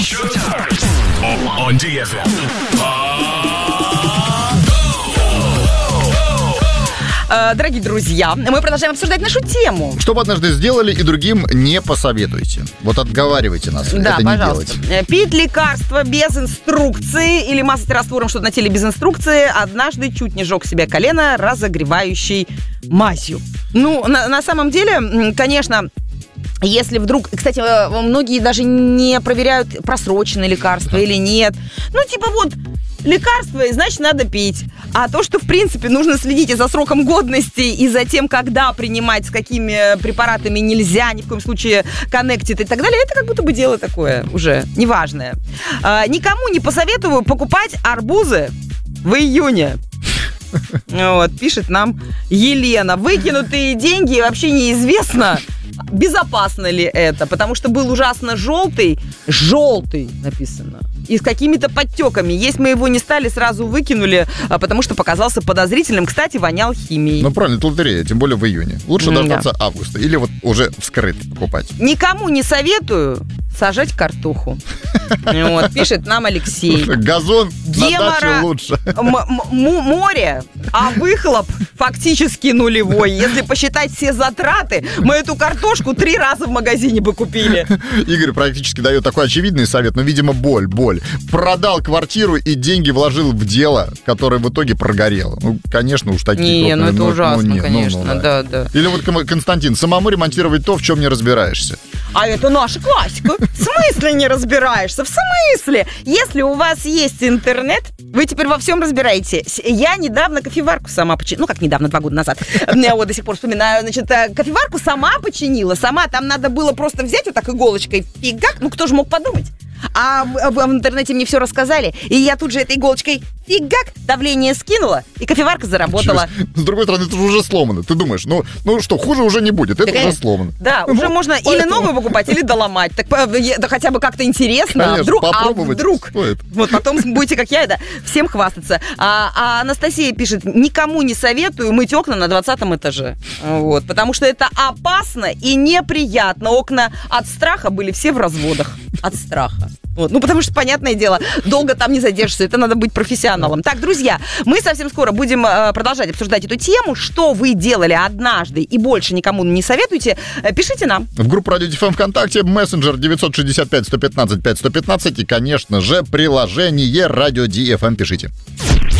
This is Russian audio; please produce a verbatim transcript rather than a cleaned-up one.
On ди эф эм. Дорогие друзья, мы продолжаем обсуждать нашу тему. Что вы однажды сделали и другим не посоветуйте. Вот отговаривайте нас, да, это пожалуйста. не делать. Пить лекарства без инструкции или мазать раствором что-то на теле без инструкции. Однажды чуть не жег себе колено разогревающей мазью. Ну, на, на самом деле, конечно... Если вдруг... Кстати, многие даже не проверяют, просроченные лекарства или нет. Ну, типа вот, лекарство, значит, надо пить. А то, что, в принципе, нужно следить и за сроком годности, и за тем, когда принимать, с какими препаратами нельзя, ни в коем случае коннектит и так далее, это как будто бы дело такое уже неважное. А, никому не посоветую покупать арбузы в июне. Вот, пишет нам Елена. Выкинутые деньги, вообще неизвестно, безопасно ли это, потому что был ужасно желтый, желтый написано, и с какими-то подтеками. Есть мы его не стали, сразу выкинули, потому что показался подозрительным. Кстати, вонял химией. Ну, правильно, это лотерея, тем более в июне. Лучше Mm, дождаться да. августа или вот уже вскрыт покупать. Никому не советую сажать картоху. Вот, пишет нам Алексей. Газон на Гемора, даче лучше. м- м- море, а выхлоп фактически нулевой. Если посчитать все затраты, мы эту картошку три раза в магазине бы купили. Игорь практически дает такой очевидный совет, но, видимо, боль, боль. Продал квартиру и деньги вложил в дело, которое в итоге прогорело. Ну, конечно, уж такие. Не, ну это ну, ужасно, ну, не, конечно, ну, ну, да, да. Или вот Константин, самому ремонтировать то, в чем не разбираешься. А это наша классика. В смысле не разбираешься? В смысле? Если у вас есть интернет, вы теперь во всем разбираетесь. Я недавно кофеварку сама починила. Ну, как недавно, два года назад. Я вот до сих пор вспоминаю. Значит, кофеварку сама починила. Сама. Там надо было просто взять вот так иголочкой, фигак. Ну, кто же мог подумать? А в, в интернете мне все рассказали. И я тут же этой иголочкой фигак, давление скинула, и кофеварка заработала. С другой стороны, это же уже сломано. Ты думаешь, ну, ну что, хуже уже не будет. Это Так, уже сломано. Да, Ну, уже можно поэтому- или новую покупать, или доломать. Так по- е- да хотя бы как-то интересно. Конечно, а вдруг, а попробовать вдруг. стоит. Вот потом будете, как я, да, всем хвастаться. А, а Анастасия пишет, никому не советую мыть окна на двадцатом этаже. Вот, потому что это опасно и неприятно. Окна от страха были все в разводах. От страха. Вот. Ну, потому что, понятное дело, долго там не задержишься. Это надо быть профессионалом. Так, друзья, мы совсем скоро будем э, продолжать обсуждать эту тему. Что вы делали однажды и больше никому не советуете, э, пишите нам. В группу Радио ди эф эм ВКонтакте, мессенджер девять шесть пять сто пятнадцать пять сто пятнадцать и, конечно же, приложение Радио ди эф эм. Пишите.